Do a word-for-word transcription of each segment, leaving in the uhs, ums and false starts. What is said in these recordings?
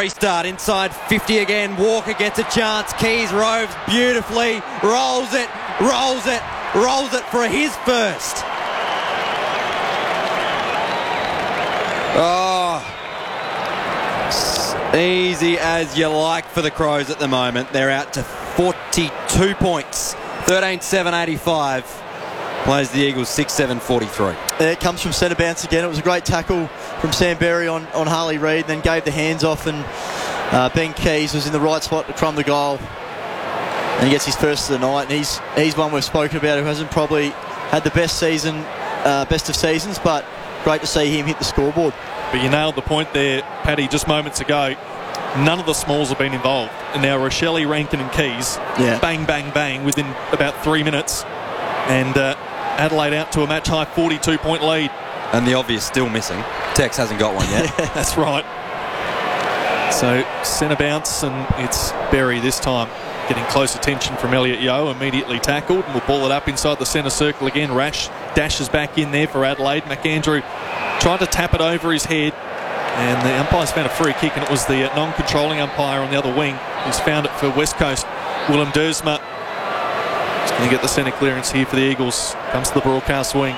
restart inside fifty again. Walker gets a chance. Keys roves beautifully. Rolls it, rolls it, rolls it for his first. Oh, easy as you like for the Crows at the moment. They're out to forty-two points. thirteen seven eighty-five. Plays the Eagles six seven forty-three. It comes from centre bounce again. It was a great tackle from Sam Berry on, on Harley Reid, then gave the hands off, and uh, Ben Keys was in the right spot to crumb the goal. And he gets his first of the night, and he's, he's one we've spoken about who hasn't probably had the best season, uh, best of seasons, but great to see him hit the scoreboard. But you nailed the point there, Paddy, just moments ago. None of the smalls have been involved. And now Rochelle, Rankin and Keys, yeah. bang, bang, bang within about three minutes. And uh, Adelaide out to a match-high forty-two point lead. And the obvious still missing. Tex hasn't got one yet. That's right. So centre bounce, and it's Berry this time. Getting close attention from Elliot Yeo, immediately tackled, and we'll ball it up inside the centre circle again. Rash dashes back in there for Adelaide. McAndrew tried to tap it over his head, and the umpire's found a free kick, and it was the non-controlling umpire on the other wing who's found it for West Coast. Willem Dersma is going to get the centre clearance here for the Eagles. Comes to the broadcast wing.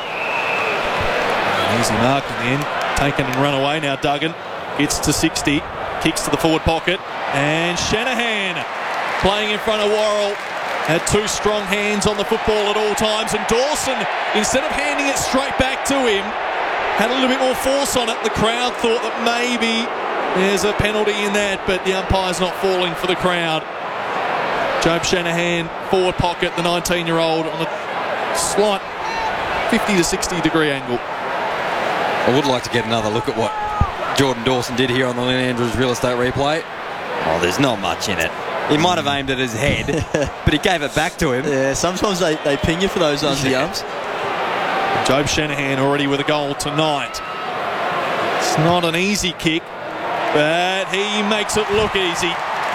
An easy mark in the end. Taken and run away now. Duggan gets to sixty, kicks to the forward pocket, and Shanahan playing in front of Worrell. Had two strong hands on the football at all times, and Dawson, instead of handing it straight back to him, had a little bit more force on it. The crowd thought that maybe there's a penalty in that, but the umpire's not falling for the crowd. Jobe Shanahan, forward pocket, the nineteen-year-old on a slight fifty to sixty degree angle. I would like to get another look at what Jordan Dawson did here on the Lynn Andrews real estate replay. Oh, there's not much in it. He might have aimed at his head, but he gave it back to him. Yeah, sometimes they, they ping you for those under the arms. Jobe Shanahan already with a goal tonight. It's not an easy kick, but he makes it look easy.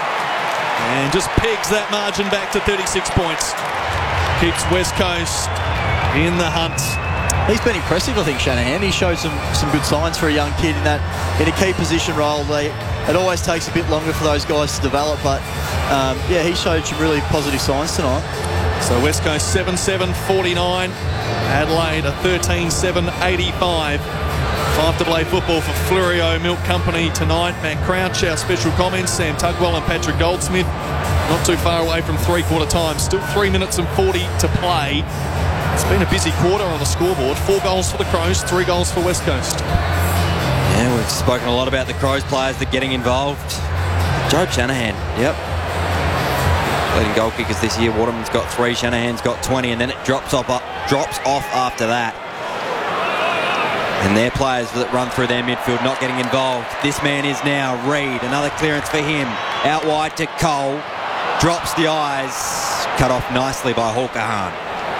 And just pegs that margin back to thirty-six points. Keeps West Coast in the hunt. He's been impressive, I think, Shanahan. He showed some, some good signs for a young kid in that in a key position role. They, it always takes a bit longer for those guys to develop, but um, yeah, he showed some really positive signs tonight. So West Coast seven seven forty-nine, Adelaide a thirteen seven eighty-five. Five to play football for Fleurieu Milk Company tonight. Matt Crouch, our special comments, Sam Tugwell and Patrick Goldsmith. Not too far away from three-quarter time. Still three minutes and forty to play. It's been a busy quarter on the scoreboard. Four goals for the Crows, three goals for West Coast. Yeah, we've spoken a lot about the Crows players that are getting involved. Jobe Shanahan, yep. Leading goal kickers this year. Waterman's got three, Shanahan's got twenty, and then it drops off, up, drops off after that. And their players that run through their midfield not getting involved. This man is now Reid. Another clearance for him. Out wide to Cole. Drops the eyes. Cut off nicely by Hawker Hahn.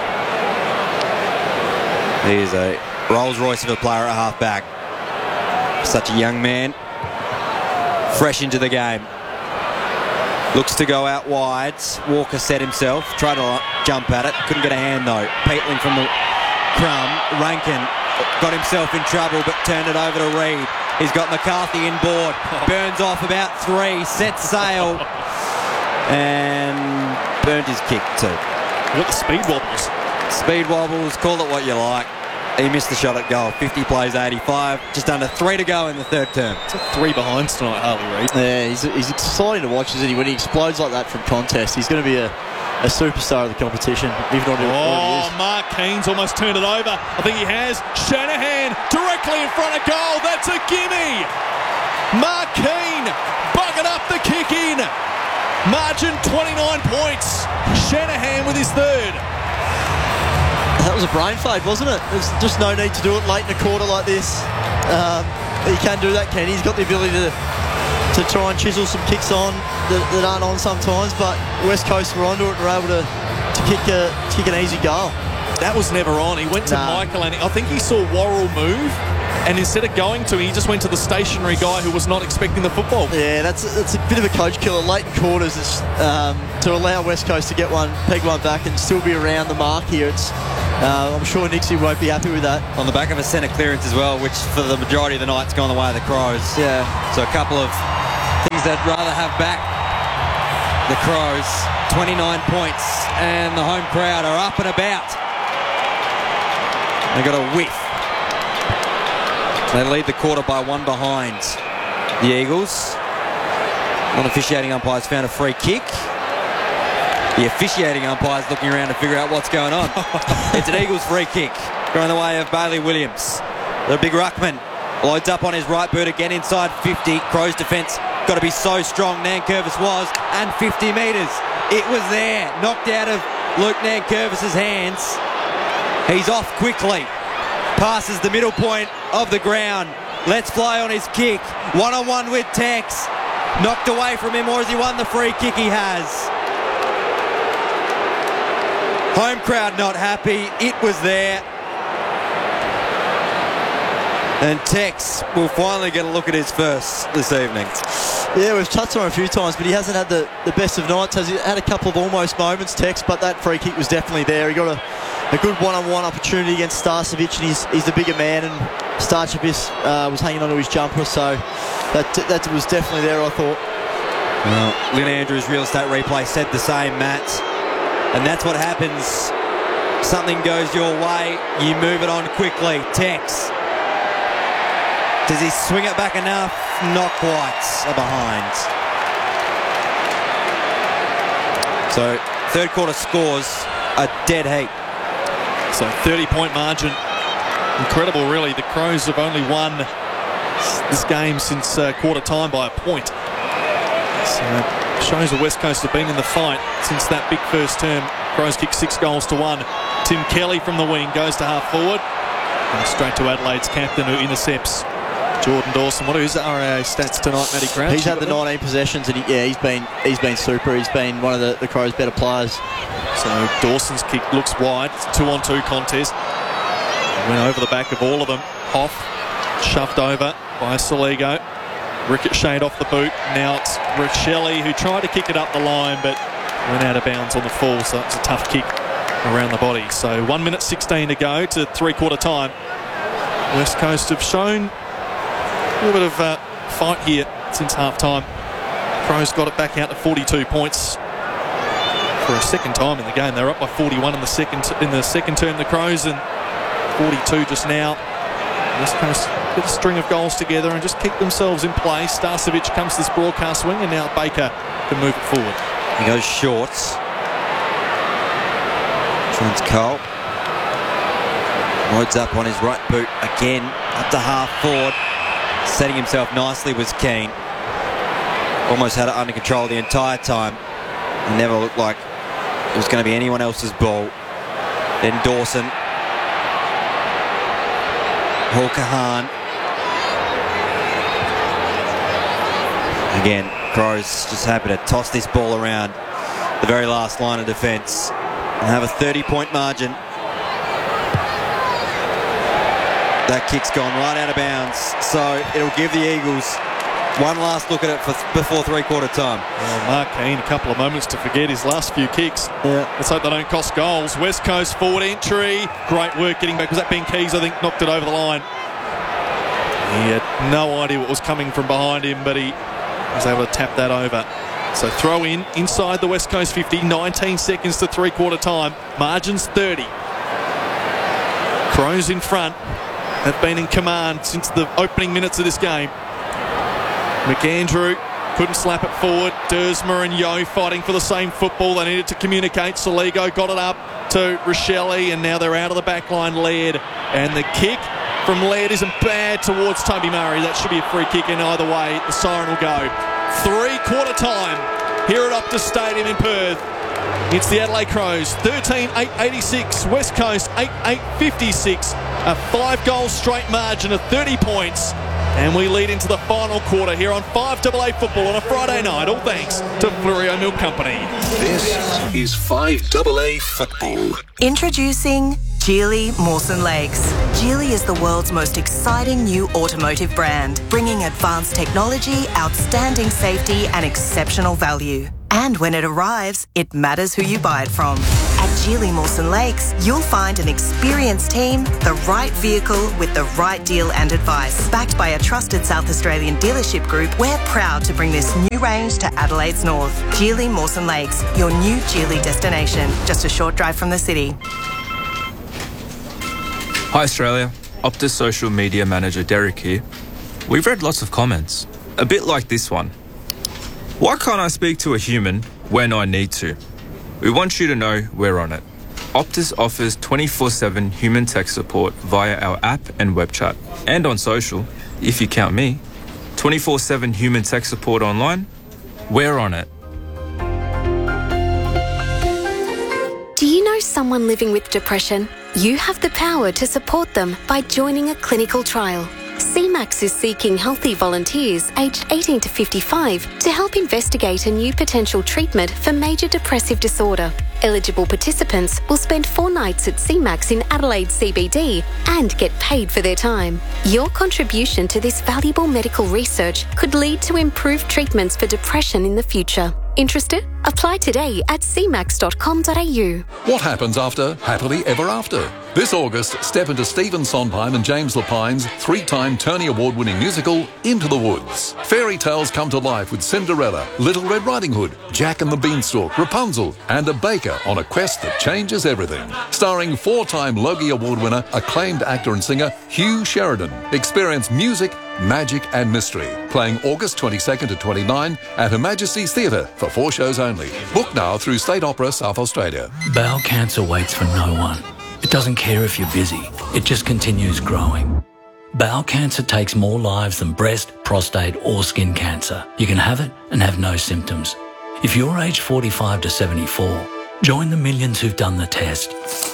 He is a Rolls Royce of a player at half-back. Such a young man. Fresh into the game. Looks to go out wide. Walker set himself. Tried to jump at it. Couldn't get a hand though. Peatling from the crumb. Rankin got himself in trouble but turned it over to Reid. He's got McCarthy in board. Burns off about three. Sets sail. And burnt his kick too. Got the speed wobbles. Speed wobbles, call it what you like. He missed the shot at goal. fifty plays eighty-five. Just under three to go in the third term. It's a three behinds tonight, Harley Reid. Yeah, he's, he's exciting to watch, isn't he? When he explodes like that from contest, he's going to be a, a superstar of the competition. If not, oh, Mark Keen's almost turned it over. I think he has. Shanahan directly in front of goal. That's a gimme. Mark Keane bucket up the kick in. Margin twenty-nine points. Shanahan with his third. That was a brain fade, wasn't it? There's just no need to do it late in a quarter like this. Um, he can do that, can he? He's got the ability to to try and chisel some kicks on that, that aren't on sometimes, but West Coast were onto it and were able to, to kick, a, kick an easy goal. That was never on. He went to nah. Michael, and I think he saw Worrell move, and instead of going to him, he just went to the stationary guy who was not expecting the football. Yeah, that's a, that's a bit of a coach killer. Late in quarters is, um, to allow West Coast to get one, peg one back and still be around the mark here. It's Uh, I'm sure Nixie won't be happy with that. On the back of a centre clearance as well, which for the majority of the night's gone the way of the Crows. Yeah. So a couple of things things they'd rather have back. The Crows, twenty-nine points, and the home crowd are up and about. They got a whiff. They lead the quarter by one behind the Eagles. Non-officiating umpires found a free kick. The officiating umpire's looking around to figure out what's going on. It's an Eagles free kick going the way of Bailey Williams. The big ruckman loads up on his right boot again inside fifty. Crows defence got to be so strong. Nankervis was, and fifty metres. It was there, knocked out of Luke Nankervis's hands. He's off quickly, passes the middle point of the ground. Let's fly on his kick. One on one with Tex. Knocked away from him, or has he won the free kick? He has. Home crowd not happy. It was there. And Tex will finally get a look at his first this evening. Yeah, we've touched on it a few times, but he hasn't had the, the best of nights. Has he had a couple of almost moments, Tex, but that free kick was definitely there. He got a, a good one-on-one opportunity against Starcevic, and he's, he's the bigger man, and Starcevic uh, was hanging onto his jumper, so that, that was definitely there, I thought. Well, Lynn Andrews' real estate replay said the same, Matt. And that's what happens. Something goes your way, you move it on quickly. Tex. Does he swing it back enough? Not quite. A behind. So, third quarter scores a dead heat. So, thirty point margin. Incredible, really. The Crows have only won this game since uh, quarter time by a point. So, shows the West Coast have been in the fight since that big first term. Crows kicked six goals to one. Tim Kelly from the wing goes to half forward. And straight to Adelaide's captain, who intercepts Jordan Dawson. What are his R A A stats tonight, Matty Crouch? He's had the nineteen possessions, and he, yeah, he's been he's been super. He's been one of the, the Crows' better players. So Dawson's kick looks wide. It's a two-on-two contest. Went over the back of all of them. Hoff shoved over by Soligo. Ricocheted off the boot. Now it's Richelli, who tried to kick it up the line, but went out of bounds on the fall, so it's a tough kick around the body. So one minute sixteen to go to three-quarter time. West Coast have shown a little bit of uh, fight here since half-time. Crows got it back out to forty-two points for a second time in the game. They're up by forty-one in the second in the second term, the Crows, and forty-two just now. West Coast get a string of goals together and just keep themselves in play. Starcevic comes to this broadcast wing, and now Baker can move it forward. He goes short. Trent Cole. Loads up on his right boot again, up to half forward. Setting himself nicely was Keane. Almost had it under control the entire time. It never looked like it was going to be anyone else's ball. Then Dawson. Hawker Hahn. Again, Crows just happy to toss this ball around the very last line of defence and have a thirty point margin. That kick's gone right out of bounds, so it'll give the Eagles one last look at it for th- before three-quarter time. Well, Mark Keane, a couple of moments to forget his last few kicks. Yeah. Let's hope they don't cost goals. West Coast forward entry. Great work getting back. Was that Ben Keys, I think, knocked it over the line? He had no idea what was coming from behind him, but he was able to tap that over. So throw in inside the West Coast fifty, nineteen seconds to three-quarter time. Margins thirty. Crows in front have been in command since the opening minutes of this game. McAndrew couldn't slap it forward. Dersma and Yo fighting for the same football. They needed to communicate. Soligo got it up to Richelli, and now they're out of the back line. Laird, and the kick from Laird isn't bad towards Toby Murray. That should be a free kick in either way. The siren will go. Three-quarter time here at Optus Stadium in Perth. It's the Adelaide Crows, thirteen eight eighty-six, West Coast eight eight fifty-six, a five-goal straight margin of thirty points, and we lead into the final quarter here on five A A Football on a Friday night, all thanks to Fleurieu Milk Company. This is five A A Football. Introducing Geely Mawson Lakes. Geely is the world's most exciting new automotive brand, bringing advanced technology, outstanding safety and exceptional value. And when it arrives, it matters who you buy it from. At Geely Mawson Lakes, you'll find an experienced team, the right vehicle with the right deal and advice. Backed by a trusted South Australian dealership group, we're proud to bring this new range to Adelaide's north. Geely Mawson Lakes, your new Geely destination. Just a short drive from the city. Hi Australia, Optus social media manager Derek here. We've read lots of comments, a bit like this one. Why can't I speak to a human when I need to? We want you to know we're on it. Optus offers twenty-four seven human tech support via our app and web chat, and on social, if you count me. twenty-four seven human tech support online, we're on it. Do you know someone living with depression? You have the power to support them by joining a clinical trial. C MAX is seeking healthy volunteers aged eighteen to fifty-five to help investigate a new potential treatment for major depressive disorder. Eligible participants will spend four nights at C MAX in Adelaide C B D and get paid for their time. Your contribution to this valuable medical research could lead to improved treatments for depression in the future. Interested? Apply today at c max dot com dot a u. What happens after Happily Ever After? This August, step into Stephen Sondheim and James Lapine's three-time Tony Award-winning musical, Into the Woods. Fairy tales come to life with Cinderella, Little Red Riding Hood, Jack and the Beanstalk, Rapunzel, and a baker on a quest that changes everything. Starring four-time Logie Award winner, acclaimed actor and singer Hugh Sheridan. Experience music, magic and mystery. Playing August twenty-second to twenty-ninth at Her Majesty's Theatre for four shows only. Book now through State Opera South Australia. Bowel cancer waits for no one. It doesn't care if you're busy. It just continues growing. Bowel cancer takes more lives than breast, prostate or skin cancer. You can have it and have no symptoms. If you're aged forty-five to seventy-four, join the millions who've done the test.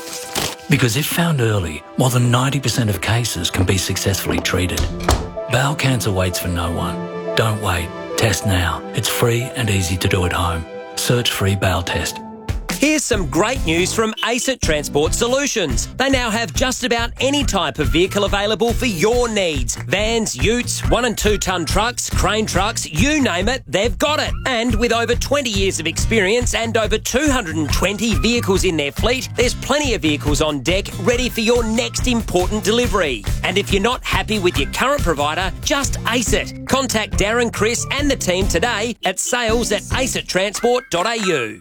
Because if found early, more than ninety percent of cases can be successfully treated. Bowel cancer waits for no one. Don't wait. Test now. It's free and easy to do at home. Search free bowel test. Here's some great news from ACET Transport Solutions. They now have just about any type of vehicle available for your needs. Vans, utes, one and two tonne trucks, crane trucks, you name it, they've got it. And with over twenty years of experience and over two hundred twenty vehicles in their fleet, there's plenty of vehicles on deck ready for your next important delivery. And if you're not happy with your current provider, just ace it. Contact Darren, Chris and the team today at sales at acet transport dot a u.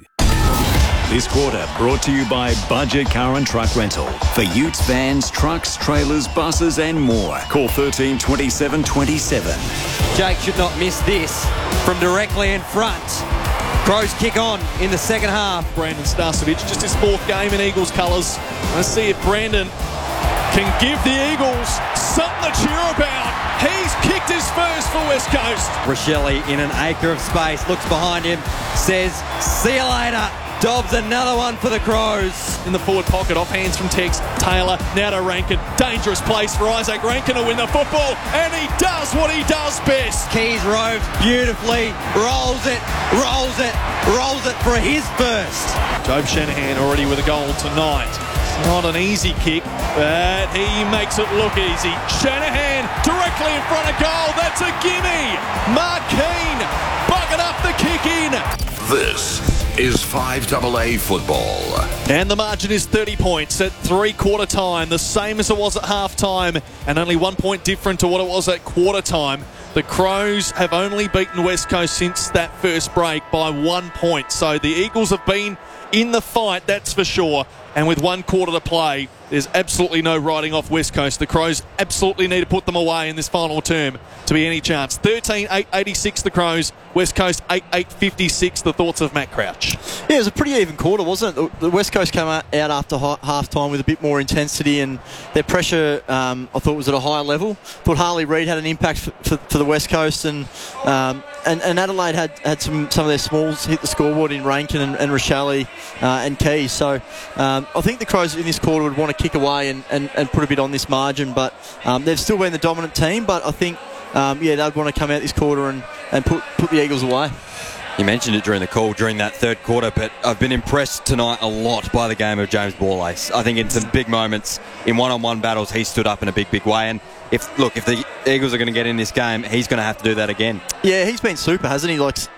This quarter brought to you by Budget Car and Truck Rental. For utes, vans, trucks, trailers, buses and more. Call thirteen twenty-seven twenty-seven. Jake should not miss this from directly in front. Crows kick on in the second half. Brandon Starcevic, just his fourth game in Eagles colours. Let's see if Brandon can give the Eagles something to cheer about. He's kicked his first for West Coast. Rochelle in an acre of space, looks behind him, says, see you later. Dobbs another one for the Crows. In the forward pocket, off hands from Tex. Taylor, now to Rankin. Dangerous place for Isaac Rankin to win the football. And he does what he does best. Keys roves beautifully. Rolls it, rolls it, rolls it for his first. Job Shanahan already with a goal tonight. It's not an easy kick, but he makes it look easy. Shanahan directly in front of goal. That's a gimme. Mark Keane bucket up the kick in. This is five double A football. And the margin is thirty points at three-quarter time, the same as it was at half-time, and only one point different to what it was at quarter time. The Crows have only beaten West Coast since that first break by one point. So the Eagles have been in the fight, that's for sure. And with one quarter to play, there's absolutely no writing off West Coast. The Crows absolutely need to put them away in this final term to be any chance. thirteen eight eighty-six the Crows, West Coast eight eight fifty-six. The thoughts of Matt Crouch. Yeah, it was a pretty even quarter, wasn't it? The West Coast came out after half time with a bit more intensity, and their pressure, um, I thought, was at a higher level. Thought Harley Reid had an impact for, for, for the West Coast, and, um, and and Adelaide had, had some, some of their smalls hit the scoreboard in Rankin and, and Rochelle uh, and Keys. So um, I think the Crows in this quarter would want to kick away and, and, and put a bit on this margin, but um, they've still been the dominant team. But I think, um, yeah, they'd want to come out this quarter and, and put, put the Eagles away. You mentioned it during the call, during that third quarter, but I've been impressed tonight a lot by the game of James Borlase. I think in some big moments, in one-on-one battles, he stood up in a big, big way. And if look, if the Eagles are going to get in this game, he's going to have to do that again. Yeah, he's been super, hasn't he? Like, a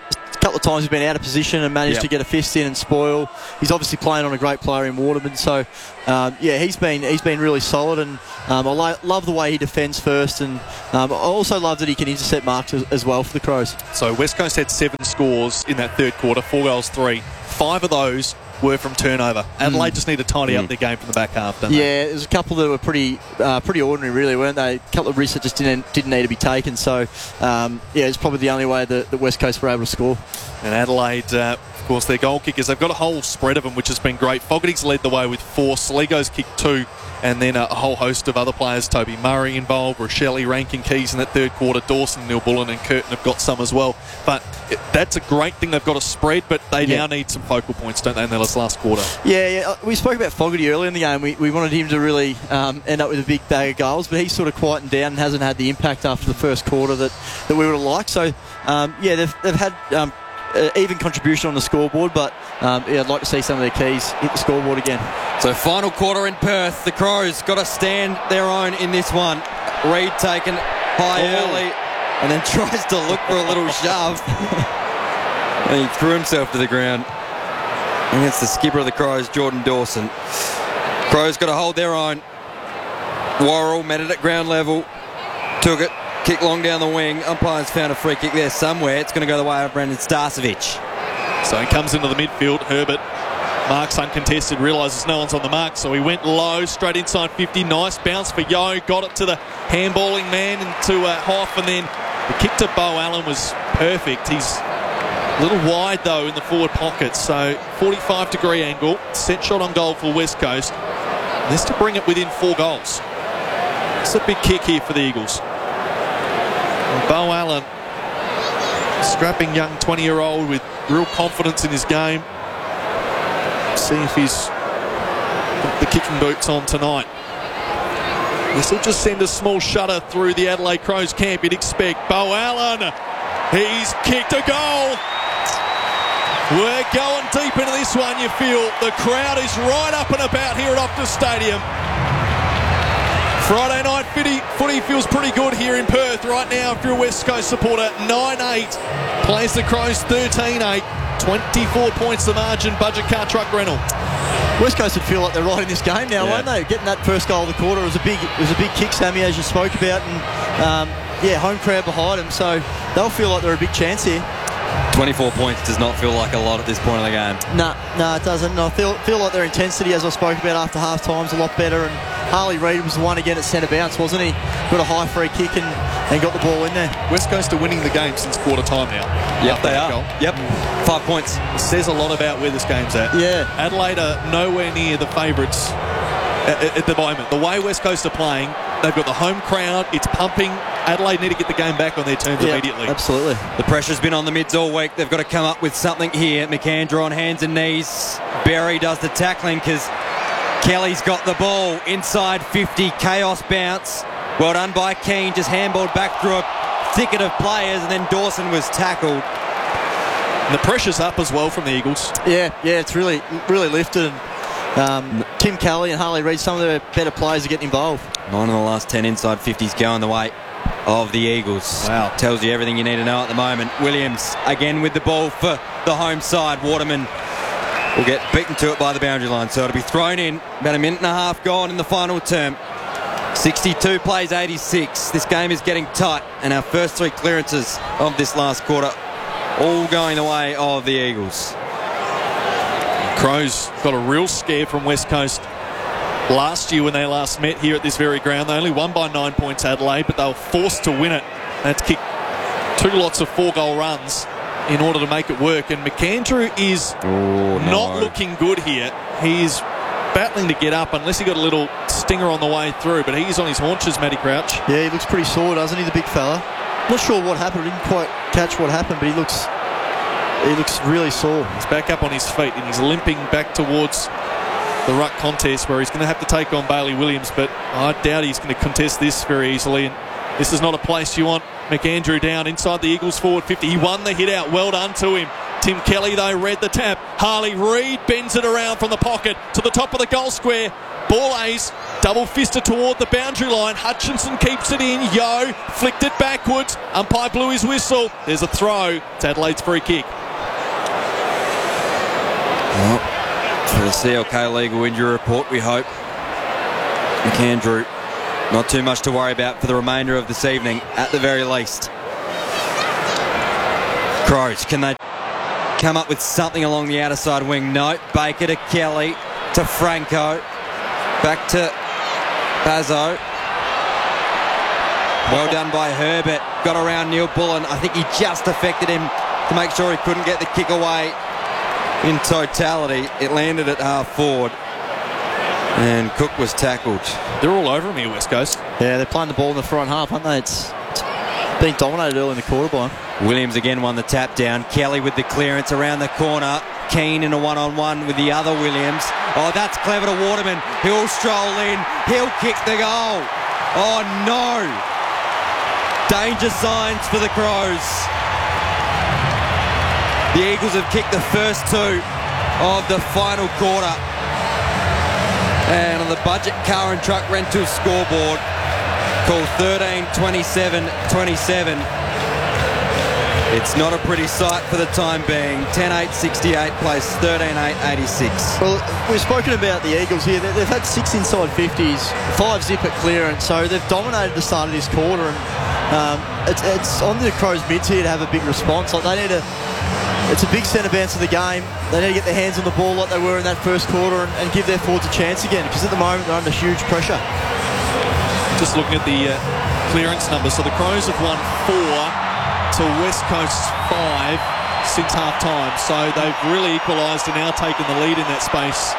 couple of times he's been out of position and managed Yep. to get a fist in and spoil. He's obviously playing on a great player in Waterman, so um, yeah, he's been he's been really solid, and um, I lo- love the way he defends first, and um, I also love that he can intercept marks as, as well for the Crows. So West Coast had seven scores in that third quarter, four goals, three. Five of those were from turnover. Adelaide mm. just need to tidy mm. up their game from the back half, don't yeah, they? Yeah, there's a couple that were pretty uh, pretty ordinary, really, weren't they? A couple of risks that just didn't didn't need to be taken. So, um, yeah, it's probably the only way that, that West Coast were able to score. And Adelaide, uh, of course, their goal kickers, they've got a whole spread of them, which has been great. Fogarty's led the way with four. Sligo's kicked two. And then a whole host of other players, Toby Murray involved, Rochelle ranking keys in that third quarter, Dawson, Neil Bullen and Curtin have got some as well. But it, that's a great thing. They've got a spread, but they yeah. now need some focal points, don't they, in this last quarter? Yeah, yeah. We spoke about Fogarty earlier in the game. We, we wanted him to really um, end up with a big bag of goals, but he's sort of quietened down and hasn't had the impact after the first quarter that, that we would have liked. So, um, yeah, they've, they've had... Um, Uh, even contribution on the scoreboard, but um, yeah, I'd like to see some of their keys hit the scoreboard again. So final quarter in Perth, the Crows got to stand their own in this one. Reid taken high oh. early and then tries to look for a little shove. And he threw himself to the ground against the skipper of the Crows, Jordan Dawson. Crows got to hold their own. Worrell met it at ground level, took it. Kick long down the wing. Umpires found a free kick there somewhere. It's going to go the way of Brendan Starcevic. So he comes into the midfield. Herbert marks uncontested, realises no one's on the mark, so he went low, straight inside fifty. Nice bounce for Yo. Got it to the handballing man into uh, Hoff, and then the kick to Beau Allen was perfect. He's a little wide though in the forward pocket, so forty-five degree angle. Set shot on goal for West Coast. And this to bring it within four goals. It's a big kick here for the Eagles. Beau Allen, strapping young twenty-year-old with real confidence in his game. See if he's got the kicking boots on tonight. This will just send a small shudder through the Adelaide Crows camp, you'd expect. Beau Allen, he's kicked a goal. We're going deep into this one, you feel. The crowd is right up and about here at Optus Stadium. Friday night footy, footy feels pretty good here in Perth right now if you're a West Coast supporter. nine eight plays the Crows thirteen eight. twenty-four points the margin, budget car truck rental. West Coast would feel like they're right in this game now, yeah. won't they? Getting that first goal of the quarter was a big, it was a big kick, Sammy, as you spoke about, and um, yeah, home crowd behind them, so they'll feel like they're a big chance here. twenty-four points does not feel like a lot at this point of the game. No, nah, no, nah, it doesn't. No, I feel feel like their intensity, as I spoke about after half time, is a lot better. And Harley Reid was the one again at centre bounce, wasn't he? Got a high free kick and, and got the ball in there. West Coast are winning the game since quarter time now. Yep, they are. Goal. Yep, five points. It says a lot about where this game's at. Yeah. Adelaide are nowhere near the favourites at, at the moment. The way West Coast are playing, they've got the home crowd, it's pumping. Adelaide need to get the game back on their terms yeah, immediately. Absolutely. The pressure's been on the mids all week. They've got to come up with something here. McAndrew on hands and knees. Berry does the tackling because Kelly's got the ball inside fifty. Chaos bounce. Well done by Keane. Just handballed back through a thicket of players, and then Dawson was tackled. And the pressure's up as well from the Eagles. Yeah, yeah, it's really, really lifted. Um, Tim Kelly and Harley Reid, some of the better players are getting involved. Nine of the last ten inside fifties going the way of the Eagles. Wow. Tells you everything you need to know at the moment. Williams again with the ball for the home side. Waterman will get beaten to it by the boundary line, so it'll be thrown in. About a minute and a half gone in the final term. sixty-two plays eighty-six. This game is getting tight, and our first three clearances of this last quarter all going the way of the Eagles. Crows got a real scare from West Coast last year when they last met here at this very ground. They only won by nine points, Adelaide, but they were forced to win it. They had to kick two lots of four-goal runs in order to make it work. And McAndrew is oh, no. not looking good here. He's battling to get up unless he got a little stinger on the way through, but he's on his haunches, Matty Crouch. Yeah, he looks pretty sore, doesn't he, the big fella? Not sure what happened. I didn't quite catch what happened, but he looks he looks really sore. He's back up on his feet and he's limping back towards the ruck contest where he's going to have to take on Bailey Williams, but I doubt he's going to contest this very easily. And this is not a place you want McAndrew down inside the Eagles forward fifty. He won the hit out. Well done to him. Tim Kelly, though, read the tap. Harley Reid bends it around from the pocket to the top of the goal square. Ball ace, double-fisted toward the boundary line. Hutchinson keeps it in. Yo flicked it backwards. Umpire blew his whistle. There's a throw. It's Adelaide's free kick. Well, for the C L K legal injury report, we hope McAndrew, not too much to worry about for the remainder of this evening, at the very least. Crows, can they come up with something along the outer side wing? No. Baker to Kelly, to Franco, back to Bazzo. Well done by Herbert. Got around Neil Bullen. I think he just affected him to make sure he couldn't get the kick away in totality. It landed at half forward. And Cook was tackled. They're all over him here, West Coast. Yeah, they're playing the ball in the front half, aren't they? It's, it's being dominated early in the quarter by him. Williams again won the tap down. Kelly with the clearance around the corner. Keane in a one-on-one with the other Williams. Oh, that's clever to Waterman. He'll stroll in. He'll kick the goal. Oh, no. Danger signs for the Crows. The Eagles have kicked the first two of the final quarter. And on the Budget Car and Truck Rental scoreboard, call thirteen twenty-seven twenty-seven. It's not a pretty sight for the time being. ten eight sixty-eight plays thirteen eight eighty-six. Well, we've spoken about the Eagles here. They've had six inside fifties, five zip at clearance, so they've dominated the start of this quarter. And um, it's, it's on the Crows mids here to have a big response. Like they need to. It's a big centre bounce of the game. They need to get their hands on the ball like they were in that first quarter and, and give their forwards a chance again, because at the moment they're under huge pressure. Just looking at the uh, clearance numbers. So the Crows have won four to West Coast's five since half time. So they've really equalised and now taken the lead in that space.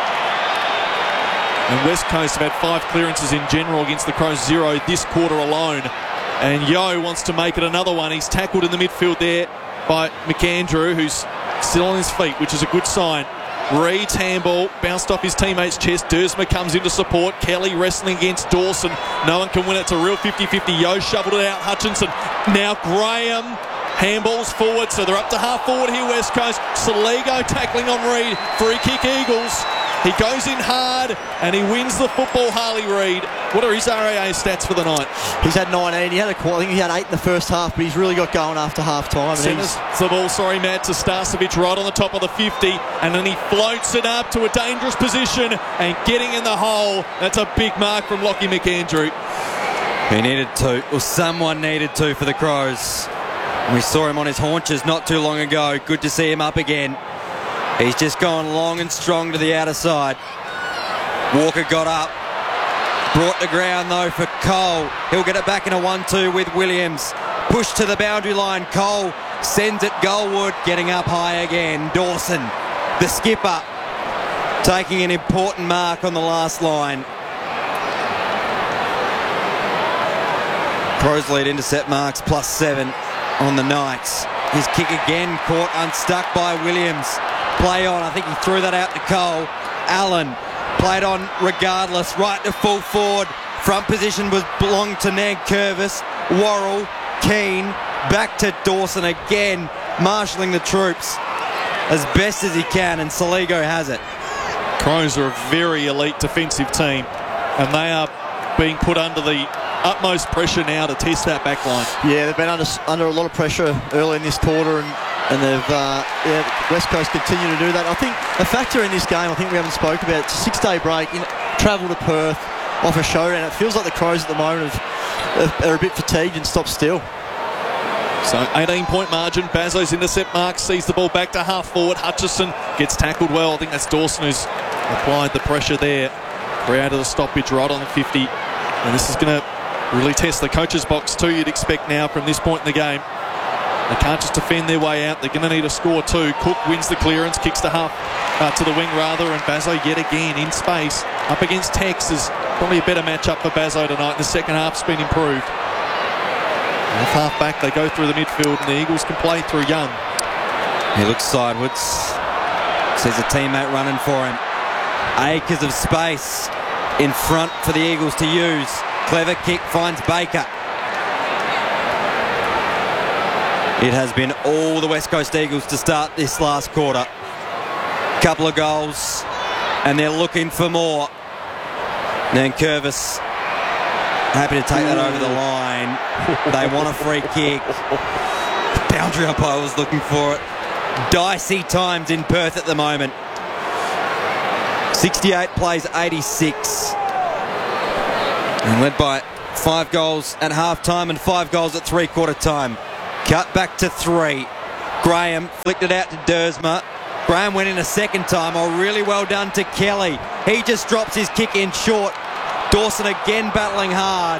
And West Coast have had five clearances in general against the Crows, zero this quarter alone. And Yo wants to make it another one. He's tackled in the midfield there by McAndrew, who's still on his feet, which is a good sign. Reed's handball bounced off his teammate's chest. Dersma comes into support. Kelly wrestling against Dawson. No one can win it. It's a real fifty fifty. Yo shoveled it out. Hutchinson. Now Graham. Handballs forward, so they're up to half forward here, West Coast. Saligo tackling on Reed. Free kick, Eagles. He goes in hard and he wins the football, Harley Reid. What are his R A A stats for the night? He's had nineteen. He had a, I think he had eight in the first half, but he's really got going after half time. Centres the ball, sorry, Matt, to Starcevic right on the top of the fifty, and then he floats it up to a dangerous position and getting in the hole. That's a big mark from Lockie McAndrew. He needed to, or someone needed to for the Crows. We saw him on his haunches not too long ago. Good to see him up again. He's just gone long and strong to the outer side. Walker got up. Brought to ground though for Cole. He'll get it back in a one two with Williams. Push to the boundary line. Cole sends it goalward. Getting up high again. Dawson, the skipper, taking an important mark on the last line. Crows lead intercept marks plus seven on the Knights. His kick again caught unstuck by Williams. Play on. I think he threw that out to Cole. Allen played on regardless. Right to full forward. Front position was belonged to Nankervis. Worrell, Keane, back to Dawson again, marshalling the troops as best as he can, and Saligo has it. Crows are a very elite defensive team, and they are being put under the utmost pressure now to test that back line. Yeah, they've been under under a lot of pressure early in this quarter, and and they've uh, yeah, West Coast continue to do that. I think a factor in this game, I think we haven't spoke about, it's a six-day break, in, travel to Perth, off a showdown. It feels like the Crows at the moment have, are a bit fatigued and stop still. So eighteen point margin. Bazzo's intercept mark sees the ball back to half forward. Hutchison gets tackled well. I think that's Dawson who's applied the pressure there. Created a stoppage right on the fifty. And this is going to really test the coach's box too, you'd expect now from this point in the game. They can't just defend their way out. They're going to need a score too. Cook wins the clearance, kicks to half, uh, to the wing rather, and Bazzo yet again in space. Up against Tex is probably a better matchup for Bazzo tonight. The second half's been improved. Off half back, they go through the midfield, and the Eagles can play through Young. He looks sideways. Sees a teammate running for him. Acres of space in front for the Eagles to use. Clever kick finds Baker. It has been all the West Coast Eagles to start this last quarter. Couple of goals, and they're looking for more. Nankervis happy to take that over the line. They want a free kick. Boundary umpire was looking for it. Dicey times in Perth at the moment. sixty-eight plays eighty-six. And led by five goals at half-time and five goals at three-quarter time. Cut back to three. Graham flicked it out to Dersma. Graham went in a second time. Oh, really well done to Kelly. He just drops his kick in short. Dawson again battling hard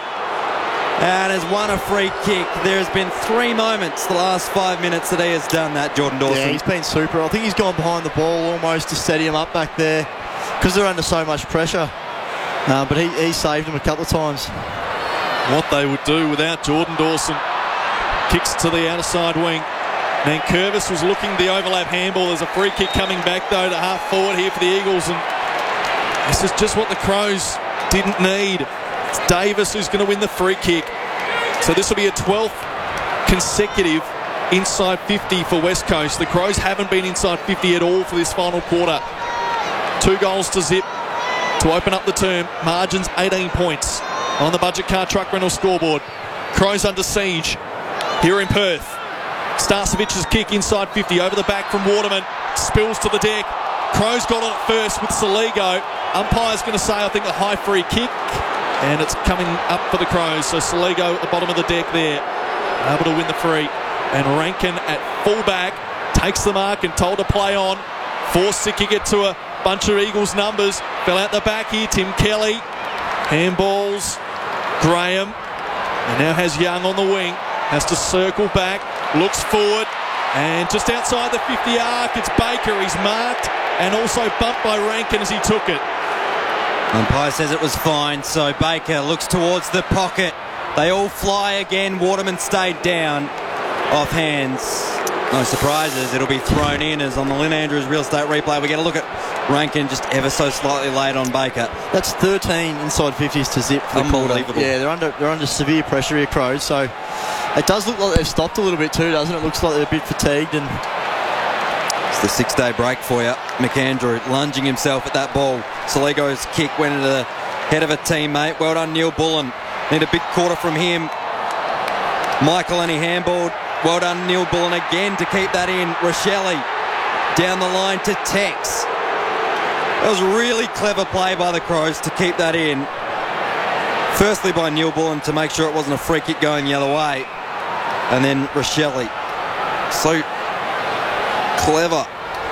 and has won a free kick. There's been three moments the last five minutes that he has done that, Jordan Dawson. Yeah, he's been super. I think he's gone behind the ball almost to steady him up back there because they're under so much pressure. Uh, but he, he saved him a couple of times. What they would do without Jordan Dawson. Kicks to the outer side wing. Nankervis was looking the overlap handball. There's a free kick coming back though to half forward here for the Eagles, and this is just what the Crows didn't need. It's Davis who's going to win the free kick. So this will be a twelfth consecutive inside fifty for West Coast. The Crows haven't been inside fifty at all for this final quarter. Two goals to zip to open up the term. Margins eighteen points on the Budget Car Truck Rental scoreboard. Crows under siege here in Perth. Starcevic's kick inside fifty over the back from Waterman. Spills to the deck. Crows got on it first with Saligo. Umpire's going to say, I think, a high free kick. And it's coming up for the Crows. So Saligo at the bottom of the deck there, able to win the free. And Rankin at fullback takes the mark and told to play on. Forced to kick it to a bunch of Eagles numbers. Fell out the back here. Tim Kelly. Handballs. Graham. And now has Young on the wing. Has to circle back. Looks forward. And just outside the fifty arc, it's Baker. He's marked and also bumped by Rankin as he took it. Umpire says it was fine, so Baker looks towards the pocket. They all fly again. Waterman stayed down off hands. No surprises. It'll be thrown in as on the Lynn Andrews real estate replay. We get a look at Rankin just ever so slightly late on Baker. That's thirteen inside fifties to zip for the quarter. Yeah, they're under they're under severe pressure here, Crows. So it does look like they've stopped a little bit too, doesn't it? It looks like they're a bit fatigued. And it's the six-day break for you. McAndrew lunging himself at that ball. Saligo's kick went into the head of a teammate. Well done, Neil Bullen. Need a big quarter from him. Michael and he handballed. Well done, Neil Bullen again to keep that in. Rochelle down the line to Tex. That was a really clever play by the Crows to keep that in. Firstly by Neil Bullen to make sure it wasn't a free kick going the other way. And then Rochelle. So clever.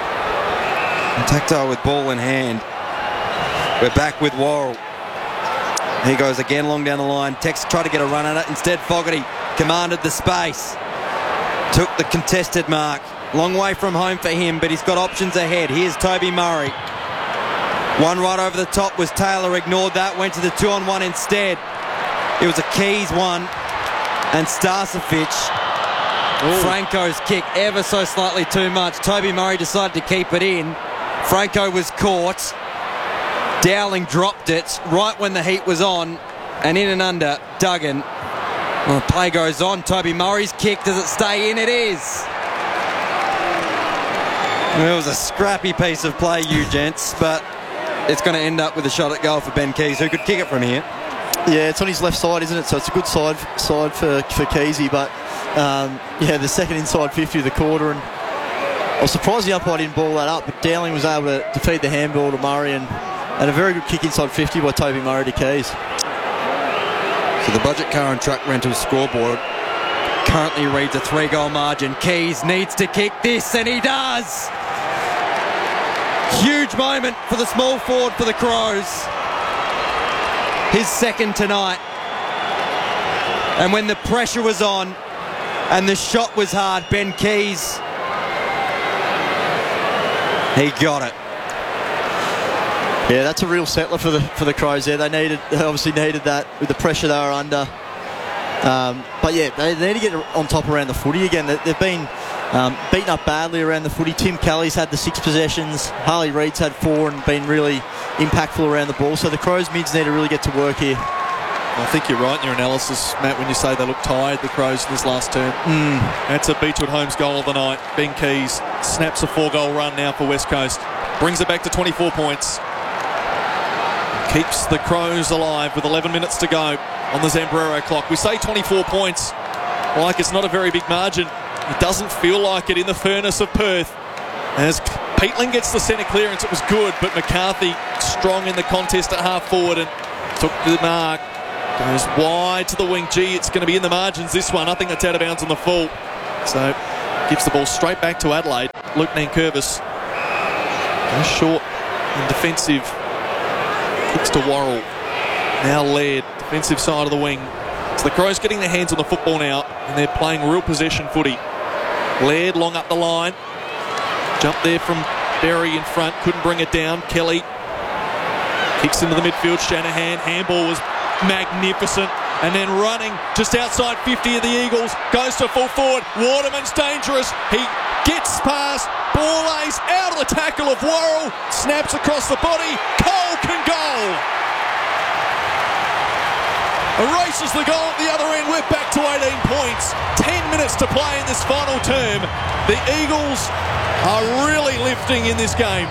And tactile with ball in hand. We're back with Worrell. He goes again long down the line. Tex tried to get a run at it. Instead, Fogarty commanded the space. Took the contested mark. Long way from home for him, but he's got options ahead. Here's Toby Murray. One right over the top was Taylor. Ignored that. Went to the two-on-one instead. It was a Keys one. And Starcevic. Franco's kick ever so slightly too much. Toby Murray decided to keep it in. Franco was caught. Dowling dropped it right when the heat was on. And in and under, Duggan. Well, the play goes on. Toby Murray's kick. Does it stay in? It is. It was a scrappy piece of play, you gents, but it's going to end up with a shot at goal for Ben Keys, who could kick it from here. Yeah, it's on his left side, isn't it? So it's a good side side for, for Keysy, but um, yeah, the second inside fifty of the quarter, and I was surprised the umpire didn't ball that up, but Dowling was able to defeat the handball to Murray, and, and a very good kick inside fifty by Toby Murray to Keys. So the Budget Car and Truck Rental scoreboard currently reads a three-goal margin. Keys needs to kick this, and he does! Huge moment for the small forward for the Crows. His second tonight. And when the pressure was on and the shot was hard, Ben Keys, he got it. Yeah, that's a real settler for the for the Crows there. They needed, they obviously needed that with the pressure they were under. Um, but yeah, they, they need to get on top around the footy again. They, they've been um, beaten up badly around the footy. Tim Kelly's had the six possessions. Harley Reid's had four and been really impactful around the ball. So the Crows mids need to really get to work here. I think you're right in your analysis, Matt, when you say they look tired, the Crows, in this last term. Mm. That's a Beechwood Homes goal of the night. Ben Keys snaps a four-goal run now for West Coast. Brings it back to twenty-four points. Keeps the Crows alive with eleven minutes to go on the Zambrero clock. We say twenty-four points like it's not a very big margin. It doesn't feel like it in the furnace of Perth, as Peatling gets the centre clearance. It was good, but McCarthy strong in the contest at half forward and took the mark. Goes wide to the wing. Gee, it's going to be in the margins, this one. I think that's out of bounds on the full. So gives the ball straight back to Adelaide. Luke Nankervis goes short and defensive. Kicks to Worrell. Now Laird, defensive side of the wing. So the Crows getting their hands on the football now, and they're playing real possession footy. Laird long up the line. Jump there from Berry in front. Couldn't bring it down. Kelly kicks into the midfield. Shanahan. Handball was magnificent. And then running just outside fifty of the Eagles. Goes to full forward. Waterman's dangerous. He gets past. Ball ace out of the tackle of Worrell. Snaps across the body. Cole can goal. Erases the goal at the other end. We're back to eighteen points. ten minutes to play in this final term. The Eagles are really lifting in this game.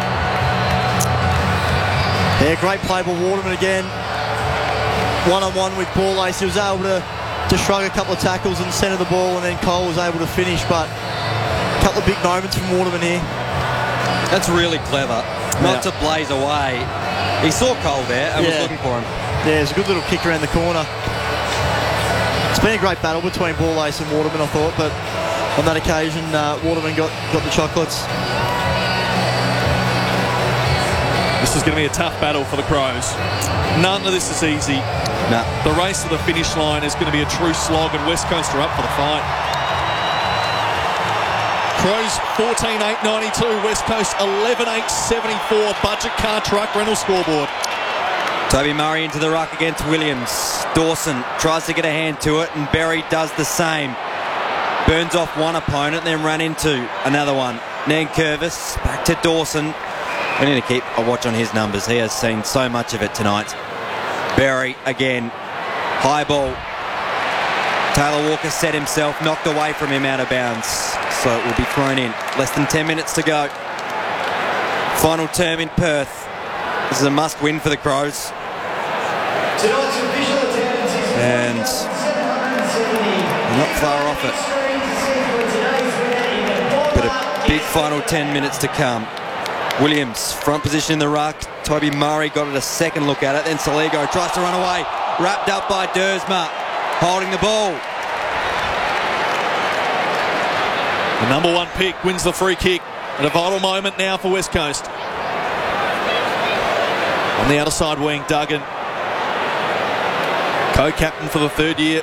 Yeah, great play by Waterman again. One-on-one with Ball Ace. He was able to, to shrug a couple of tackles and centre the ball, and then Cole was able to finish. But a couple of big moments from Waterman here. That's really clever. Not Yeah. to blaze away. He saw Cole there and Yeah. was looking for him. Yeah, it's a good little kick around the corner. It's been a great battle between Ball Ace and Waterman, I thought, but on that occasion, uh, Waterman got, got the chocolates. This is going to be a tough battle for the Crows. None of this is easy. No. The race to the finish line is going to be a true slog, and West Coast are up for the fight. Crows fourteen eight ninety-two, West Coast eleven eight seventy-four. Budget car truck rental scoreboard. Toby Murray into the ruck against Williams. Dawson tries to get a hand to it, and Berry does the same. Burns off one opponent, then ran into another one. Nankervis back to Dawson. We need to keep a watch on his numbers. He has seen so much of it tonight. Berry again. High ball. Taylor Walker set himself, knocked away from him out of bounds. So it will be thrown in. Less than ten minutes to go. Final term in Perth. This is a must win for the Crows. And they're not far off it. But a big final ten minutes to come. Williams, front position in the ruck. Toby Murray got it a second look at it. Then Saligo tries to run away. Wrapped up by Dersma. Holding the ball. The number one pick wins the free kick at a vital moment now for West Coast. On the outer side wing, Duggan, co-captain for the third year,